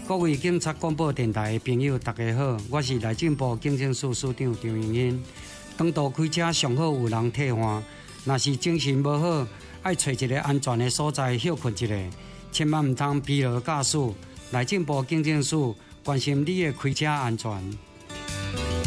各位警察广播电台的朋友，大家好，我是内政部警政署署长张荣英。长途开车上好有人替换，若是精神无好，爱找一个安全的所在休困一下，千万唔通疲劳驾驶。内政部警政署关心你的开车安全。